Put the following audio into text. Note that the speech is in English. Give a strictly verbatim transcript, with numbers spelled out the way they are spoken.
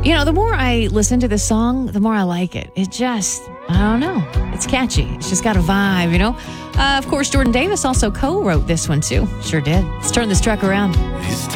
You know, the more I listen to this song, the more I like it. It just, I don't know. It's catchy. It's just got a vibe, you know? Uh, of course, Jordan Davis also co-wrote this one, too. Sure did. Let's turn this track around. It's